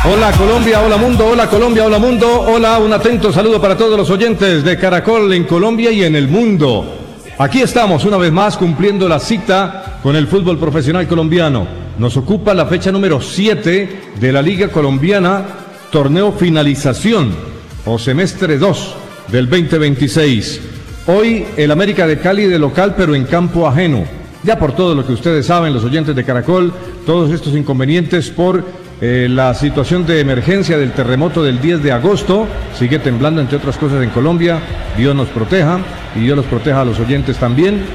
Hola Colombia, hola mundo, hola Colombia, hola mundo, hola, un atento saludo para todos los oyentes de Caracol en Colombia y en el mundo. Aquí estamos una vez más cumpliendo la cita con el fútbol profesional colombiano. Nos ocupa la fecha número 7 de la Liga Colombiana, torneo finalización o semestre 2 del 2026. Hoy el América de Cali de local pero en campo ajeno. Ya por todo lo que ustedes saben, los oyentes de Caracol, todos estos inconvenientes por la situación de emergencia del terremoto del 10 de agosto, sigue temblando entre otras cosas en Colombia. Dios nos proteja y Dios los proteja a los oyentes también.